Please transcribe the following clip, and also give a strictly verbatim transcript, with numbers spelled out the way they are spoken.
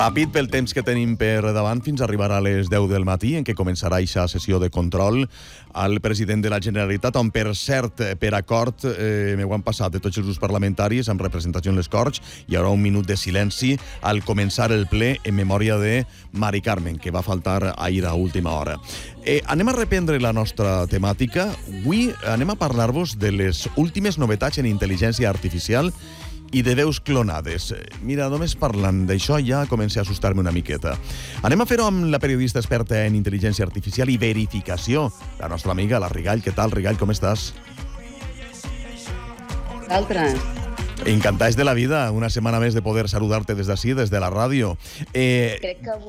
Ràpid pel temps que tenim per davant fins a arribar a les deu del matí, en què començarà aquesta sessió de control al president de la Generalitat, on, per cert, per acord, eh, m'ho han passat de tots els grups parlamentaris, amb representació en les Corts, hi haurà un minut de silenci al començar el ple en memòria de Mari Carmen, que va faltar ahir a última hora. Eh, anem a reprendre la nostra temàtica. Avui anem a parlar-vos de les últimes novetats en intel·ligència artificial i de veus clonades. Mira, només parlant d'això ja comença a assustar-me una miqueta. Anem a fer-ho amb la periodista experta en intel·ligència artificial i verificació, la nostra amiga, la Rigall. Què tal, Rigall, com estàs? Altres. Encantats de la vida, una setmana més de poder saludar-te des d'ací, des de la ràdio. Eh... Crec que